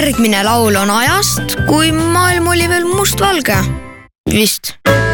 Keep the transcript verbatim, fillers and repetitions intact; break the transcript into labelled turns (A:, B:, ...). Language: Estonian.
A: järgmine laul on ajast, kui maailm oli veel mustvalge. Vist.